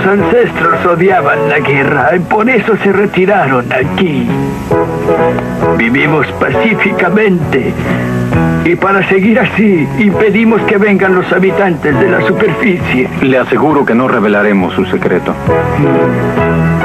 ancestros odiaban la guerra y por eso se retiraron aquí. Vivimos pacíficamente y para seguir así impedimos que vengan los habitantes de la superficie. Le aseguro que no revelaremos su secreto.